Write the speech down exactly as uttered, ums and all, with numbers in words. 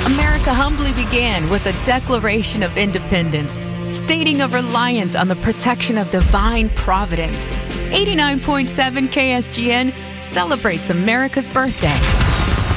America humbly began with a Declaration of Independence, stating a reliance on the protection of divine providence. eighty-nine point seven K S G N celebrates America's birthday.